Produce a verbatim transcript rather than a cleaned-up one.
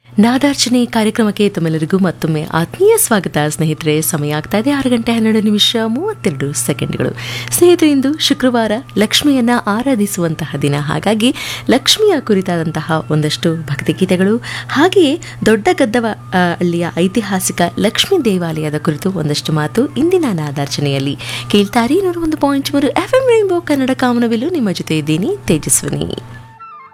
ನಾದಾರ್ಚನೆ ಕಾರ್ಯಕ್ರಮಕ್ಕೆ ತಮ್ಮೆಲ್ಲರಿಗೂ ಮತ್ತೊಮ್ಮೆ ಆತ್ಮೀಯ ಸ್ವಾಗತ ಸ್ನೇಹಿತರೆ. ಸಮಯ ಆಗ್ತಾ ಇದೆ ಆರು ಗಂಟೆ ಹನ್ನೆರಡು ನಿಮಿಷ ಮೂವತ್ತೆರಡು ಸೆಕೆಂಡ್ಗಳು. ಸ್ನೇಹಿತರೆ, ಇಂದು ಶುಕ್ರವಾರ, ಲಕ್ಷ್ಮಿಯನ್ನ ಆರಾಧಿಸುವಂತಹ ದಿನ. ಹಾಗಾಗಿ ಲಕ್ಷ್ಮಿಯ ಕುರಿತಾದಂತಹ ಒಂದಷ್ಟು ಭಕ್ತಿಗೀತೆಗಳು, ಹಾಗೆಯೇ ದೊಡ್ಡ ಗದ್ದವ ಹಳ್ಳಿಯ ಐತಿಹಾಸಿಕ ಲಕ್ಷ್ಮೀ ದೇವಾಲಯದ ಕುರಿತು ಒಂದಷ್ಟು ಮಾತು ಇಂದಿನ ನಾದಾರ್ಚನೆಯಲ್ಲಿ ಕೇಳ್ತಾರಿ. ನೂರ ಒಂದು ಪಾಯಿಂಟ್ ಮೂರು ಎಫ್ ಎಂ ರೈನ್ಬೋ ಕನ್ನಡ ಕಾಮನವಿಲು ನಿಮ್ಮ ಜೊತೆ ಇದ್ದೀನಿ, ತೇಜಸ್ವಿನಿ.